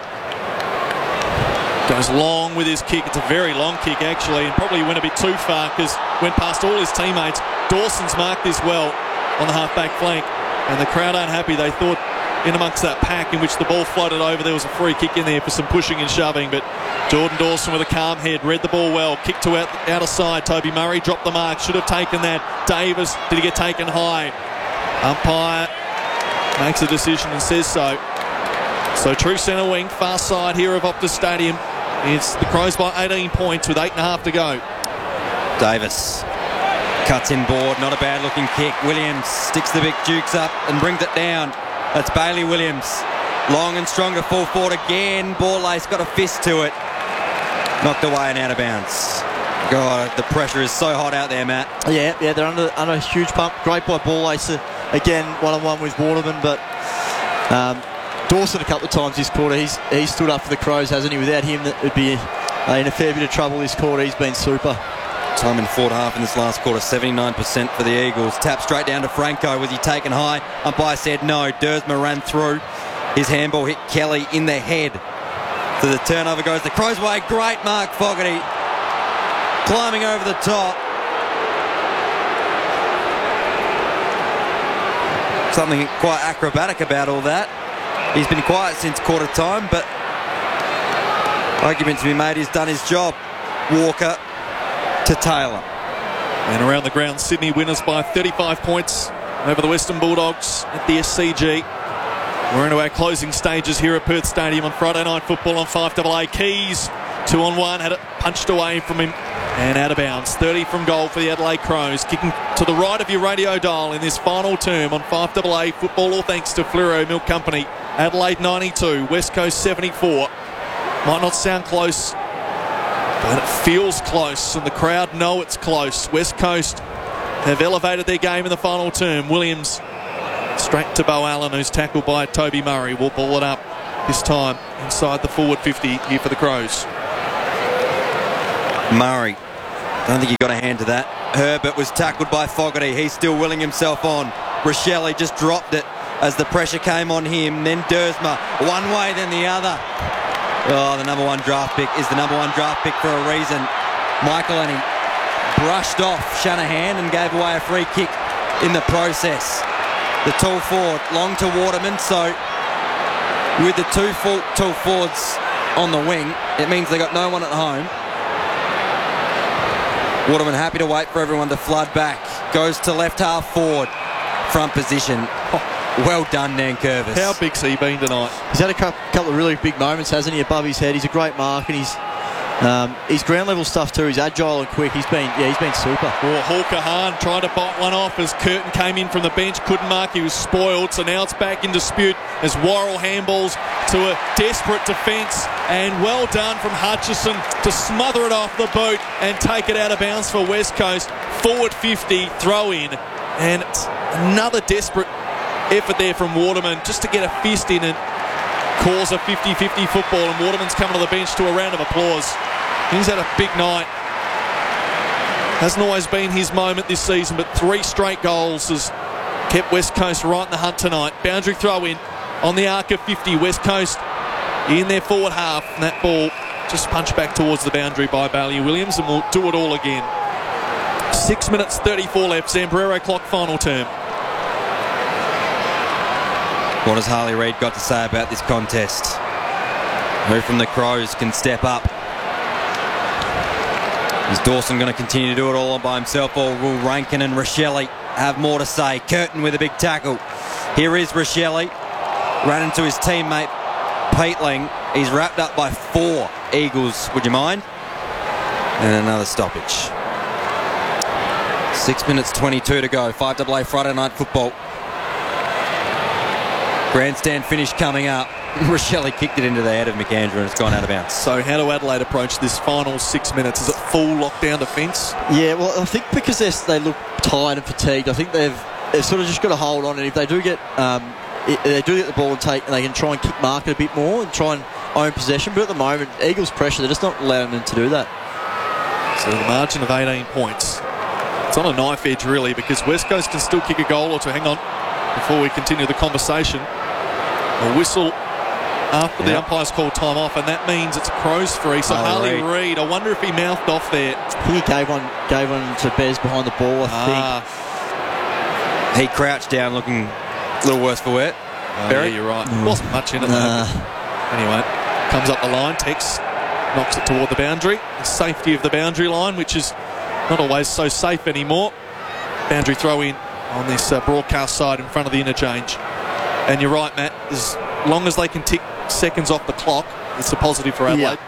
goes long with his kick. It's a very long kick actually, and probably went a bit too far because went past all his teammates. Dawson's marked this well on the half-back flank, and the crowd aren't happy. They thought in amongst that pack in which the ball floated over, there was a free kick in there for some pushing and shoving, but Jordan Dawson with a calm head read the ball well. Kick to out, outer side. Toby Murray dropped the mark, should have taken that. Davis, did he get taken high? Umpire makes a decision and says so. So true centre wing, far side here of Optus Stadium. It's the Crows by eighteen points with eight and a half to go. Davis cuts in board, not a bad looking kick. Williams sticks the big Dukes up and brings it down. That's Bailey Williams. Long and strong to full forward again. Ball lace got a fist to it. Knocked away and out of bounds. God, the pressure is so hot out there, Matt. Yeah, yeah, they're under, under a huge pump. Great by Ball Ace. Again, one-on-one with Waterman, but um, Dawson a couple of times this quarter. He's he's stood up for the Crows, hasn't he? Without him, that would be uh, in a fair bit of trouble this quarter. He's been super. Time in forward half in this last quarter, seventy-nine percent for the Eagles. Tap straight down to Franco. Was he taken high? Umpire said no. Dersma ran through. His handball hit Kelly in the head. So the turnover goes the Crows' way. Great mark, Fogarty. Climbing over the top. Something quite acrobatic about all that. He's been quiet since quarter time, but argument to be made, he's done his job. Walker to Taylor. And around the ground, Sydney winners by thirty-five points over the Western Bulldogs at the S C G. We're into our closing stages here at Perth Stadium on Friday Night Football on five double A. Keys, two on one, had it punched away from him and out of bounds. thirty from goal for the Adelaide Crows. Kicking to the right of your radio dial in this final term on five double A Football, all thanks to Fleuro Milk Company. Adelaide ninety-two, West Coast seventy-four. Might not sound close But it feels close, and the crowd know it's close. West Coast have elevated their game in the final term. Williams straight to Bo Allen, who's tackled by Toby Murray. Will ball it up this time inside the forward fifty here for the Crows. Murray, don't think he got a hand to that. Herbert was tackled by Fogarty. He's still willing himself on. Rochelle just dropped it as the pressure came on him. Then Dersma, one way then the other. Oh, the number one draft pick is the number one draft pick for a reason. Michael and he brushed off Shanahan and gave away a free kick in the process. The tall forward, long to Waterman, so with the two full tall forwards on the wing, it means they got no one at home. Waterman happy to wait for everyone to flood back. Goes to left half forward, front position. Oh, well done, Nankervis. How big's he been tonight? He's had a couple of really big moments, hasn't he, above his head. He's a great mark, and he's um, his ground level stuff too. He's agile and quick. He's been, yeah, he's been super. Oh, Hawker Hahn tried to bite one off as Curtin came in from the bench. Couldn't mark. He was spoiled. So now it's back in dispute as Worrell handballs to a desperate defence. And well done from Hutchison to smother it off the boot and take it out of bounds for West Coast. Forward fifty, throw in. And another desperate effort there from Waterman just to get a fist in and cause a fifty fifty football, and Waterman's coming to the bench to a round of applause. He's had a big night. Hasn't always been his moment this season, but three straight goals has kept West Coast right in the hunt tonight. Boundary throw in on the arc of fifty. West Coast in their forward half, and that ball just punched back towards the boundary by Bailey Williams, and we'll do it all again. Six minutes thirty-four left. Zambrero clock final term. What has Harley Reid got to say about this contest? Who from the Crows can step up? Is Dawson going to continue to do it all by himself, or will Rankin and Rochelle have more to say? Curtin with a big tackle. Here is Rochelle. Ran into his teammate Peatling. He's wrapped up by four Eagles, would you mind? And another stoppage. Six minutes twenty-two to go. five double A Friday Night Football. Grandstand finish coming up. Rochelle kicked it into the head of McAndrew and it's gone out of bounds. So how do Adelaide approach this final six minutes? Is it full lockdown defence? Yeah, well, I think because they look tired and fatigued, I think they've they've sort of just got to hold on, and if they do get um, if they do get the ball and take, and they can try and kick market a bit more and try and own possession. But at the moment, Eagles pressure, they're just not allowing them to do that. So the margin of eighteen points. It's on a knife edge really, because West Coast can still kick a goal or two. Hang on, before we continue the conversation. A whistle after yep. the umpire's called time off, and that means it's Crows free. So Harley, Harley Reid, I wonder if he mouthed off there. I think he gave one, gave one to Bez behind the ball, I ah. think. He crouched down looking a little worse for wear. Oh, yeah, you're right. Mm. Wasn't much in it nah. though. Anyway, comes up the line, Tex knocks it toward the boundary. The safety of the boundary line, which is not always so safe anymore. Boundary throw in on this uh, broadcast side in front of the interchange. And you're right, Matt, as long as they can tick seconds off the clock, it's a positive for Adelaide.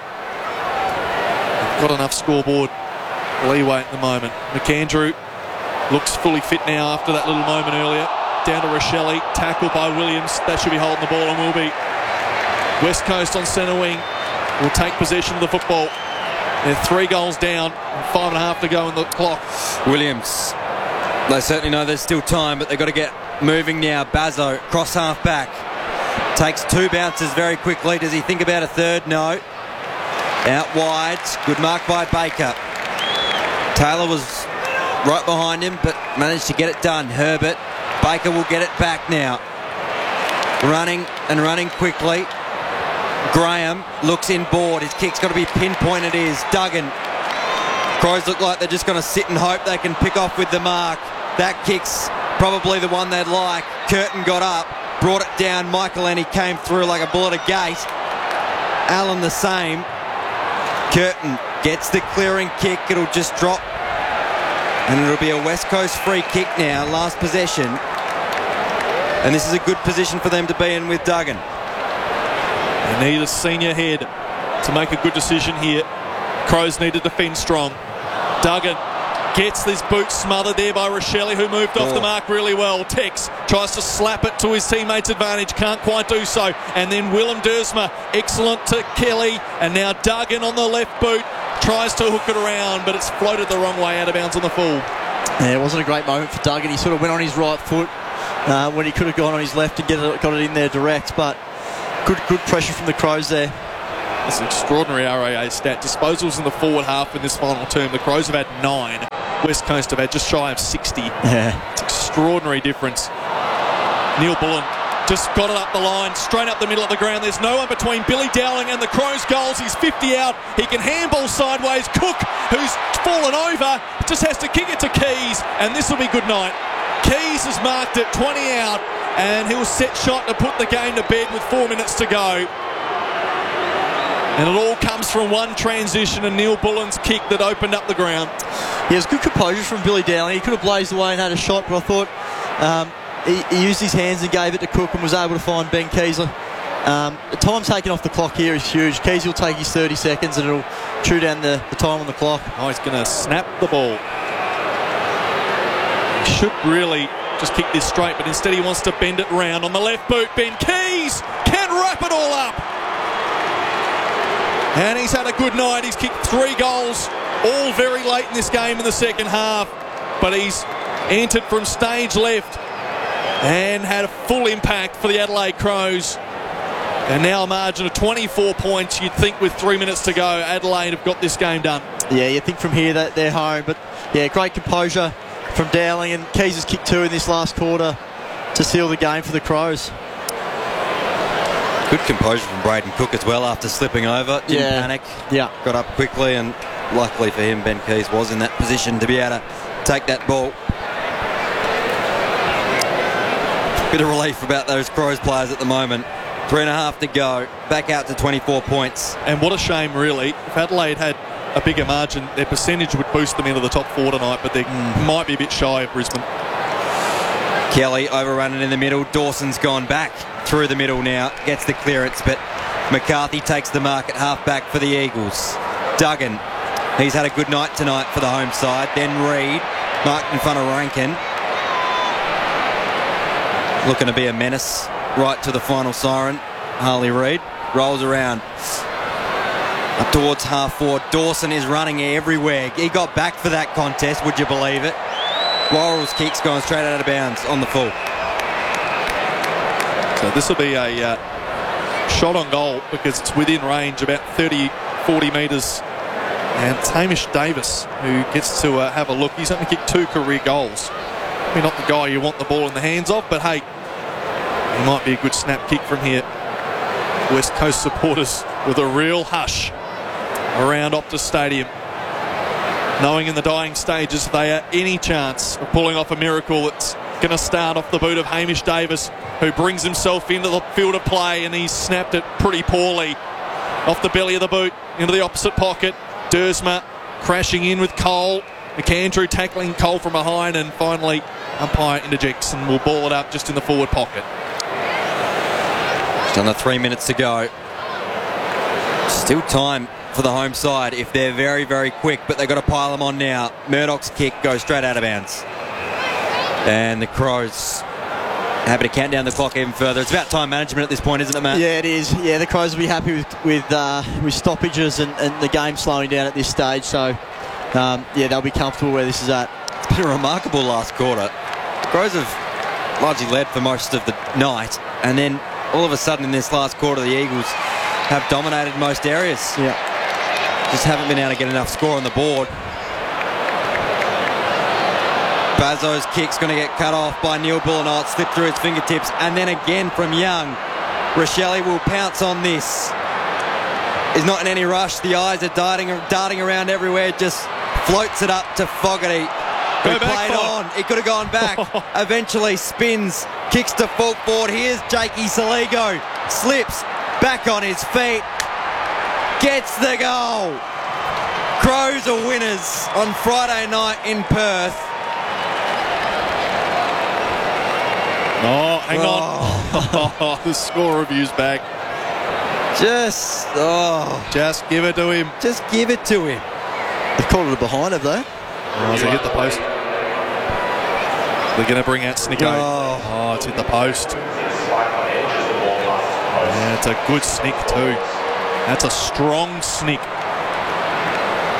Yeah. They've got enough scoreboard leeway at the moment. McAndrew looks fully fit now after that little moment earlier. Down to Rochelle, tackled by Williams. That should be holding the ball and will be. West Coast on centre wing will take possession of the football. They're three goals down, and five and a half to go in the clock. Williams, they certainly know there's still time, but they've got to get moving now. Bazo, cross half back. Takes two bounces very quickly. Does he think about a third? No. Out wide. Good mark by Baker. Taylor was right behind him, but managed to get it done. Herbert. Baker will get it back now. Running and running quickly. Graham looks inboard. His kick's got to be pinpointed. It is Duggan. Crows look like they're just going to sit and hope they can pick off with the mark. That kick's probably the one they'd like. Curtin got up, brought it down. Michael Ennie came through like a bullet at a gate. Allen the same. Curtin gets the clearing kick. It'll just drop. And it'll be a West Coast free kick now. Last possession. And this is a good position for them to be in with Duggan. They need a senior head to make a good decision here. Crows need to defend strong. Duggan gets this boot smothered there by Rochelle, who moved off oh. the mark really well. Tex tries to slap it to his teammate's advantage, can't quite do so. And then Willem Dersma, excellent to Kelly. And now Duggan on the left boot. tries to hook it around, but it's floated the wrong way out of bounds on the full. Yeah, it wasn't a great moment for Duggan. He sort of went on his right foot uh, when he could have gone on his left and get it, got it in there direct, but good good pressure from the Crows there. That's an extraordinary R A A stat. Disposals in the forward half in this final term. The Crows have had nine. West Coast have had just shy of sixty. Yeah. It's extraordinary difference. Neil Bullen just got it up the line, straight up the middle of the ground. There's no one between Billy Dowling and the Crows' goals. He's fifty out. He can handball sideways. Cook, who's fallen over, just has to kick it to Keys, and this will be good night. Keys has marked it, twenty out, and he'll set shot to put the game to bed with four minutes to go. And it all comes from one transition and Neil Bullen's kick that opened up the ground. Yeah, it was good composure from Billy Dowling. He could have blazed away and had a shot, but I thought um, he, he used his hands and gave it to Cook and was able to find Ben Keesley. Um, the time taken off the clock here is huge. Keesley will take his thirty seconds and it'll chew down the, the time on the clock. Oh, he's going to snap the ball. He should really just kick this straight, but instead he wants to bend it round on the left boot. Ben Keys can wrap it all up. And he's had a good night. He's kicked three goals, all very late in this game in the second half. But he's entered from stage left and had a full impact for the Adelaide Crows. And now a margin of twenty-four points. You'd think with three minutes to go, Adelaide have got this game done. Yeah, you think from here that they're home. But, yeah, great composure from Dowling. And Keys has kicked two in this last quarter to seal the game for the Crows. Good composure from Braden Cook as well after slipping over. Didn't yeah. panic. Yeah. Got up quickly, and luckily for him, Ben Keys was in that position to be able to take that ball. Bit of relief about those Crows players at the moment. Three and a half to go. Back out to twenty-four points. And what a shame, really. If Adelaide had a bigger margin, their percentage would boost them into the top four tonight, but they mm. might be a bit shy of Brisbane. Kelly overrunning in the middle. Dawson's gone back through the middle now. Gets the clearance, but McCarthy takes the mark at half-back for the Eagles. Duggan, he's had a good night tonight for the home side. Then Reid, marked in front of Rankin. Looking to be a menace right to the final siren. Harley Reid rolls around up towards half forward. Dawson is running everywhere. He got back for that contest, would you believe it? Worrell's kick's going straight out of bounds on the full. So this will be a uh, shot on goal because it's within range, about thirty, forty metres. And it's Hamish Davis who gets to uh, have a look. He's only kicked two career goals. Maybe not the guy you want the ball in the hands of, but hey, he might be a good snap kick from here. West Coast supporters with a real hush around Optus Stadium, knowing in the dying stages they are any chance of pulling off a miracle that's going to start off the boot of Hamish Davis, who brings himself into the field of play, and he's snapped it pretty poorly off the belly of the boot into the opposite pocket. Dersma crashing in with Cole. McAndrew tackling Cole from behind, and finally umpire interjects and will ball it up just in the forward pocket. Just under three minutes to go. Still time for the home side if they're very, very quick, but they've got to pile them on now. Murdoch's kick goes straight out of bounds. And the Crows happy to count down the clock even further. It's about time management at this point, isn't it, Matt? Yeah, it is. Yeah, the Crows will be happy with with, uh, with stoppages and, and the game slowing down at this stage. So, um, yeah, they'll be comfortable where this is at. It's been a remarkable last quarter. The Crows have largely led for most of the night, and then all of a sudden in this last quarter, the Eagles have dominated most areas. Yeah. Just haven't been able to get enough score on the board. Bazzo's kick's going to get cut off by Neil Bullen. Oh, it slipped through his fingertips. And then again from Young. Rochelle will pounce on this. He's not in any rush. The eyes are darting, darting around everywhere. Just floats it up to Fogarty, who played on. He could have gone back. Eventually spins, kicks to full forward. Here's Jakey Saligo. Slips back on his feet. Gets the goal. Crows are winners on Friday night in Perth. Oh, hang oh. on. The score review's back. Just, oh. Just give it to him. Just give it to him. They've called it a behind, have they? Oh, has it hit the post? They're going to bring out Snicko. Oh. oh, it's hit the post. Yeah, it's a good snick too. That's a strong snick.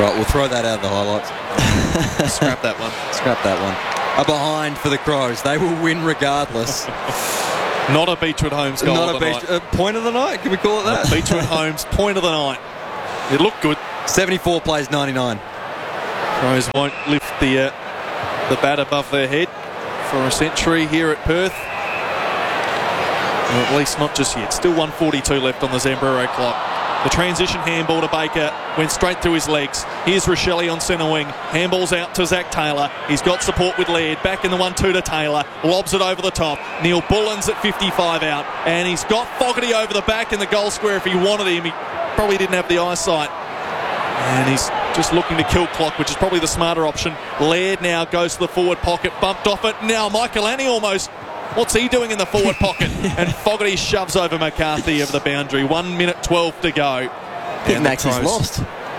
Right, we'll throw that out of the highlights. Scrap that one. Scrap that one. A behind for the Crows. They will win regardless. Not a Beechwood Homes goal Not of a the beach, night. uh, point of the night. Can we call it that? Beechwood Homes point of the night. It looked good. seventy-four plays ninety-nine. Crows won't lift the uh, the bat above their head for a century here at Perth. Or at least not just yet. Still one forty-two left on the Zambrero clock. The transition handball to Baker went straight through his legs. Here's Rochelle on centre wing. Handball's out to Zach Taylor. He's got support with Laird. Back in the one two to Taylor. Lobs it over the top. Neil Bullen's at fifty-five out. And he's got Fogarty over the back in the goal square if he wanted him. He probably didn't have the eyesight. And he's just looking to kill clock, which is probably the smarter option. Laird now goes to the forward pocket. Bumped off it. Now Michael Annie almost... What's he doing in the forward pocket? And Fogarty shoves over McCarthy over the boundary. One minute twelve to go. I think Max is lost.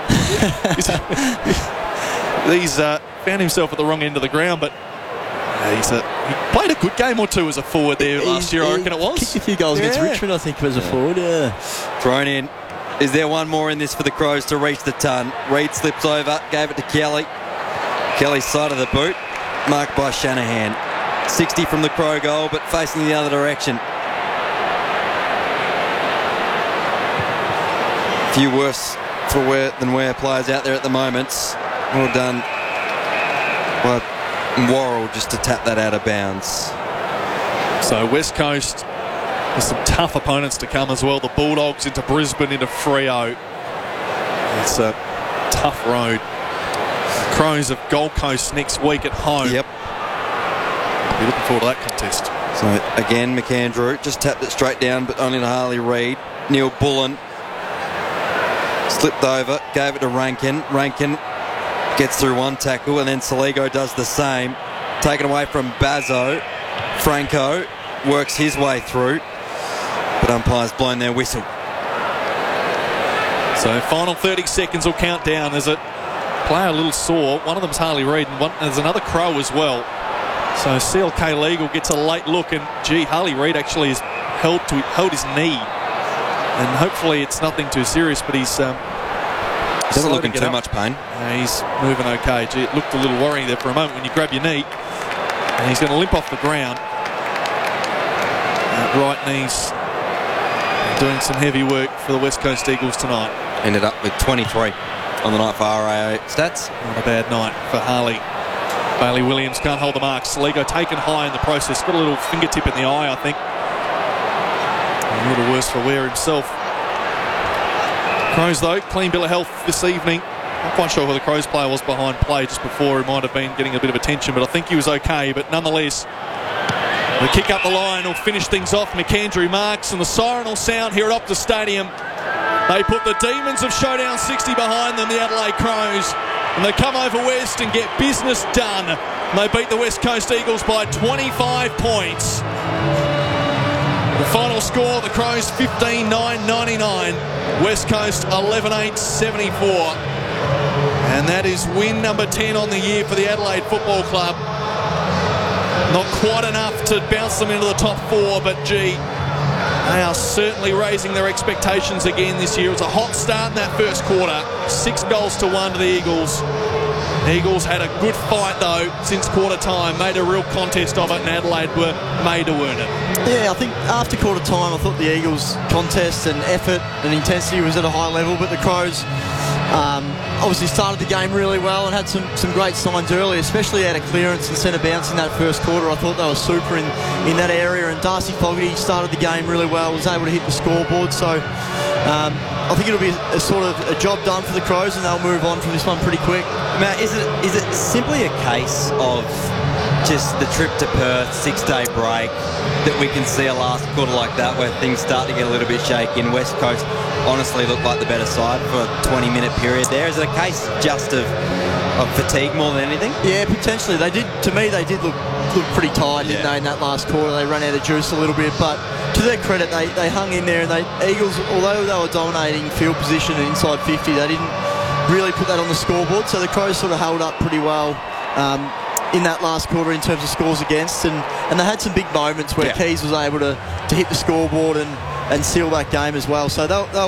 He's uh, found himself at the wrong end of the ground, but uh, he's a, he played a good game or two as a forward there last He- year, I he reckon it was. Kicked a few goals against Yeah. Richmond, I think, as a forward. Yeah. Thrown in. Is there one more in this for the Crows to reach the ton? Reid slips over, gave it to Kelly. Kelly's side of the boot, marked by Shanahan. sixty from the Crow goal, but facing the other direction. Few worse for where than where players out there at the moment. Well done by Worrell just to tap that out of bounds. So West Coast, there's some tough opponents to come as well. The Bulldogs into Brisbane, into Freo. It's a tough road. Crows of Gold Coast next week at home. Yep. Be looking forward to that contest. So again, McAndrew just tapped it straight down, but only to Harley Reid. Neil Bullen slipped over, gave it to Rankin. Rankin gets through one tackle, and then Saligo does the same. Taken away from Bazzo. Franco works his way through, but umpire's blown their whistle. So final thirty seconds will count down as it player a little sore. One of them's Harley Reid, and one, there's another Crow as well. So C L K Legal gets a late look, and gee, Harley Reid actually has held to held his knee, and hopefully it's nothing too serious. But he's um, Doesn't slow look to in get too up. much pain. Uh, he's moving okay. Gee, it looked a little worrying there for a moment when you grab your knee, and he's going to limp off the ground. That right knee's doing some heavy work for the West Coast Eagles tonight. Ended up with twenty-three on the night for R A O stats. Not a bad night for Harley. Bailey Williams can't hold the mark. Saligo taken high in the process. Got a little fingertip in the eye, I think. A little worse for wear himself. Crows, though, clean bill of health this evening. Not quite sure who the Crows player was behind play just before. He might have been getting a bit of attention, but I think he was okay. But nonetheless, the kick up the line will finish things off. McAndrew marks, and the siren will sound here at Optus Stadium. They put the Demons of Showdown sixty behind them, the Adelaide Crows. And they come over west and get business done. And they beat the West Coast Eagles by twenty-five points. The final score, the Crows fifteen nine ninety-nine. West Coast eleven eight seventy-four. And that is win number ten on the year for the Adelaide Football Club. Not quite enough to bounce them into the top four, but gee, they are certainly raising their expectations again this year. It was a hot start in that first quarter. Six goals to one to the Eagles. The Eagles had a good fight, though, since quarter time. Made a real contest of it, and Adelaide were made to earn it. Yeah, I think after quarter time, I thought the Eagles' contest and effort and intensity was at a high level, but the Crows um, obviously started the game really well and had some, some great signs early, especially out of clearance and centre bounce in that first quarter. I thought they were super in, in that area, and Darcy Fogarty started the game really well, was able to hit the scoreboard, so um, I think it'll be a, a sort of a job done for the Crows, and they'll move on from this one pretty quick. Matt, is it is it simply a case of just the trip to Perth, six-day break, that we can see a last quarter like that where things start to get a little bit shaky, and West Coast honestly looked like the better side for a twenty-minute period there? Is it a case just of, of fatigue more than anything? Yeah, potentially. They did. To me, they did look look pretty tired, didn't Yeah. they, in that last quarter? They ran out of juice a little bit, but to their credit, they, they hung in there, and they Eagles, although they were dominating field position and inside fifty, they didn't really put that on the scoreboard, so the Crows sort of held up pretty well um, in that last quarter in terms of scores against, and, and they had some big moments where Yeah. Keys was able to, to hit the scoreboard and, and seal that game as well, so they'll, they'll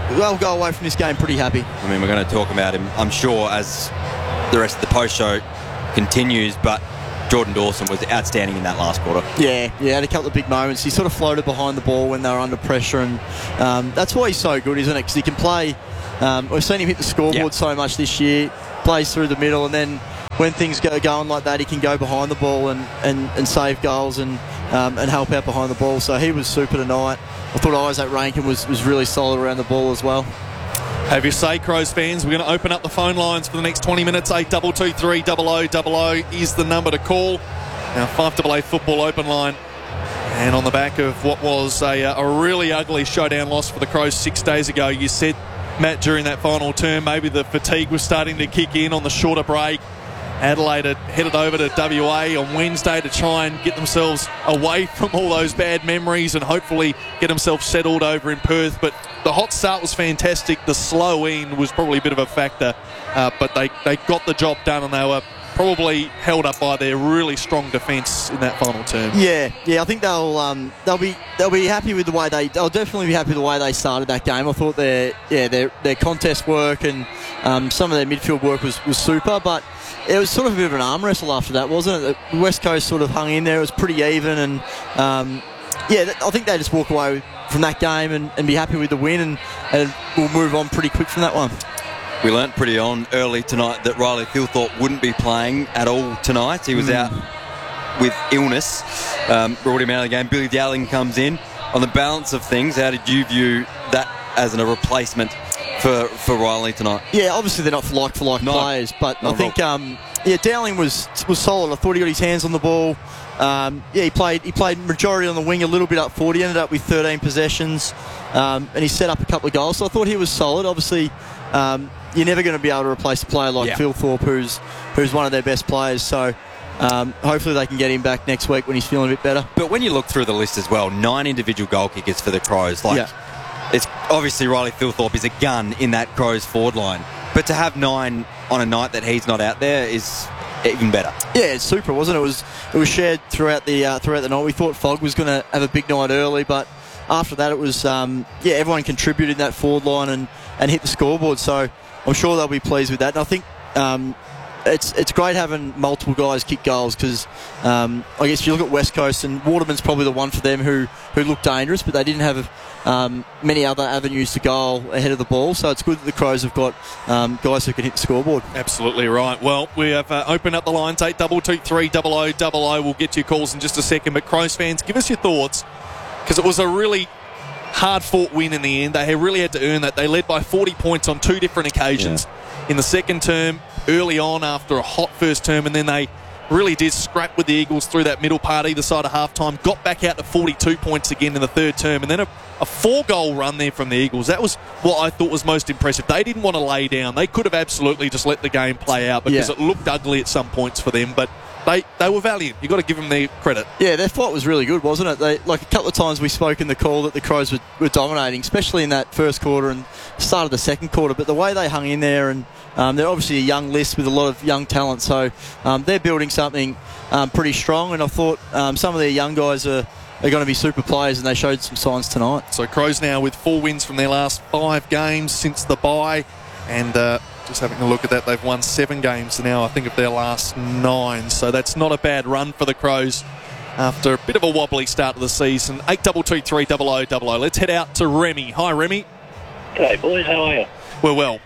they'll go away from this game pretty happy. I mean, we're going to talk about him, I'm sure, as the rest of the post-show continues, but Jordan Dawson was outstanding in that last quarter. Yeah, yeah, had a couple of big moments. He sort of floated behind the ball when they were under pressure, and um, that's why he's so good, isn't it? Because he can play. Um, we've seen him hit the scoreboard yep. so much this year, plays through the middle, and then when things go going like that, he can go behind the ball and, and, and save goals and um, and help out behind the ball. So he was super tonight. I thought Isaac Rankin was, was really solid around the ball as well. Have your say, Crows fans. We're going to open up the phone lines for the next twenty minutes. eight two two three double oh double oh is the number to call. Now, five double A football open line. And on the back of what was a, a really ugly showdown loss for the Crows six days ago, you said, Matt, during that final term, maybe the fatigue was starting to kick in on the shorter break. Adelaide had headed over to W A on Wednesday to try and get themselves away from all those bad memories and hopefully get themselves settled over in Perth. But the hot start was fantastic. The slow end was probably a bit of a factor. Uh, but they, they got the job done, and they were probably held up by their really strong defence in that final term. Yeah, yeah, I think they'll um, they'll be they'll be happy with the way they they'll definitely be happy with the way they started that game. I thought their yeah their their contest work and um, some of their midfield work was, was super, but it was sort of a bit of an arm wrestle after that, wasn't it? The West Coast sort of hung in there. It was pretty even, and um, yeah, I think they just walk away from that game and, and be happy with the win, and, and we'll move on pretty quick from that one. We learnt pretty on early tonight that Riley Thilthorpe wouldn't be playing at all tonight. He was mm. out with illness. Um, brought him out of the game. Billy Dowling comes in. On the balance of things, how did you view that as an, a replacement for, for Riley tonight? Yeah, obviously they're not for like for like no, players, but I think um, yeah, Dowling was was solid. I thought he got his hands on the ball. Um, yeah, he played he played majority on the wing, a little bit up forward. He ended up with thirteen possessions, um, and he set up a couple of goals. So I thought he was solid. Obviously, um, you're never going to be able to replace a player like yeah. Thilthorpe, who's who's one of their best players. So um, hopefully they can get him back next week when he's feeling a bit better. But when you look through the list as well, nine individual goal kickers for the Crows. Like, yeah. it's obviously Riley Thilthorpe is a gun in that Crows forward line. But to have nine on a night that he's not out there is even better. Yeah, it's super, wasn't it? It was it was shared throughout the uh, throughout the night. We thought Fogg was going to have a big night early, but after that it was um, yeah, everyone contributed in that forward line and, and hit the scoreboard. So I'm sure they'll be pleased with that. And I think um, it's it's great having multiple guys kick goals because um, I guess if you look at West Coast, and Waterman's probably the one for them who who looked dangerous, but they didn't have Um, many other avenues to goal ahead of the ball, so it's good that the Crows have got um, guys who can hit the scoreboard. Absolutely right. Well, we have uh, opened up the lines, eight two two three double oh double oh. We'll get to your calls in just a second, but Crows fans, give us your thoughts, because it was a really hard-fought win in the end. They really had to earn that. They led by forty points on two different occasions. Yeah. In the second term, early on after a hot first term, and then they really did scrap with the Eagles through that middle part either side of half-time, got back out to forty-two points again in the third term, and then a, a four-goal run there from the Eagles. That was what I thought was most impressive. They didn't want to lay down. They could have absolutely just let the game play out because yeah. it looked ugly at some points for them, but they, they were valiant. You've got to give them their credit. Yeah, their fight was really good, wasn't it? They, like a couple of times we spoke in the call that the Crows were, were dominating, especially in that first quarter and start of the second quarter, but the way they hung in there, and um, they're obviously a young list with a lot of young talent, so um, they're building something um, pretty strong, and I thought um, some of their young guys are, are going to be super players, and they showed some signs tonight. So Crows now with four wins from their last five games since the bye, and uh, just having a look at that, they've won seven games now, I think, of their last nine, so that's not a bad run for the Crows after a bit of a wobbly start of the season. eight two two three double oh double oh. Let's head out to Remy. Hi, Remy. G'day, boys. How are you? We're well.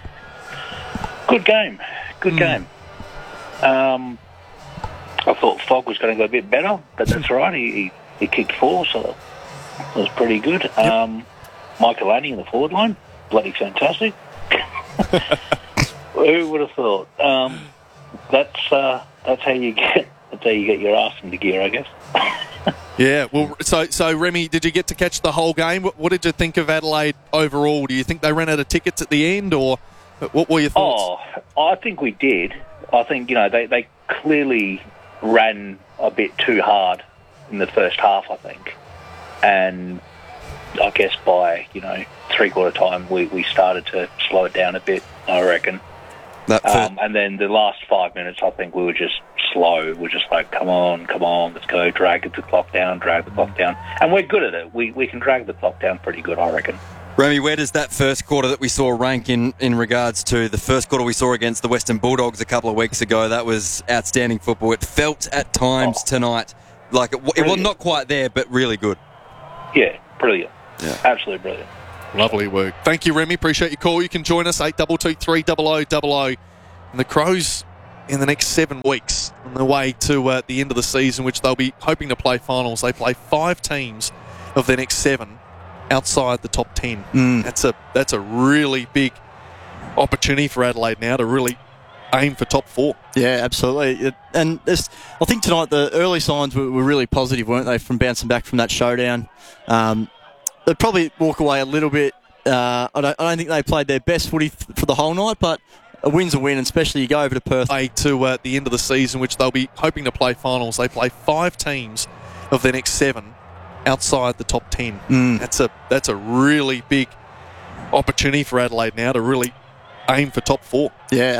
Good game. Good mm. game. Um, I thought Fogg was going to go a bit better, but that's all right. He, he, he kicked four, so that was pretty good. Yep. Um, Michael Laney in the forward line, bloody fantastic. Who would have thought? Um, that's uh, that's how you get that's how you get your ass into gear, I guess. Yeah, well, so so Remy, did you get to catch the whole game? What, what did you think of Adelaide overall? Do you think they ran out of tickets at the end, or what were your thoughts? Oh, I think we did. I think, you know, they, they clearly ran a bit too hard in the first half, I think. And I guess by, you know, three-quarter time, we, we started to slow it down a bit, I reckon. That um, and then the last five minutes, I think we were just slow. We're just like, come on, come on, let's go, drag the clock down, drag the clock down. And we're good at it. We we can drag the clock down pretty good, I reckon. Remy, where does that first quarter that we saw rank in, in regards to the first quarter we saw against the Western Bulldogs a couple of weeks ago? That was outstanding football. It felt at times oh. tonight like it, it was not quite there, but really good. Yeah, brilliant. Yeah. Absolutely brilliant. Lovely work. Thank you, Remy. Appreciate your call. You can join us, eight two two three zero zero zero zero. And the Crows in the next seven weeks on the way to uh, the end of the season, which they'll be hoping to play finals. They play five teams of their next seven outside the top ten. Mm. That's a that's a really big opportunity for Adelaide now to really aim for top four. Yeah, absolutely. It, and this, I think tonight the early signs were, were really positive, weren't they, from bouncing back from that showdown. Um, they'd probably walk away a little bit. Uh, I, don't, I don't think they played their best footy th- for the whole night, but a win's a win, and especially you go over to Perth. To uh, the end of the season, which they'll be hoping to play finals. They play five teams of their next seven outside the top ten. Mm. That's a that's a really big opportunity for Adelaide now to really aim for top four. Yeah.